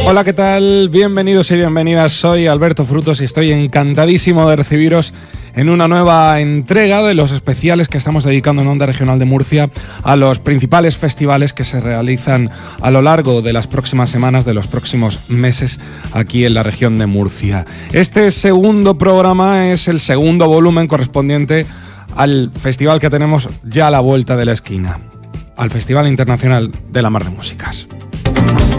Hola, ¿qué tal? Bienvenidos y bienvenidas. Soy Alberto Frutos y estoy encantadísimo de recibiros en una nueva entrega de los especiales que estamos dedicando en Onda Regional de Murcia a los principales festivales que se realizan a lo largo de las próximas semanas, de los próximos meses aquí en la región de Murcia. Este segundo programa es el segundo volumen correspondiente al festival que tenemos ya a la vuelta de la esquina, al Festival Internacional de la Mar de Músicas.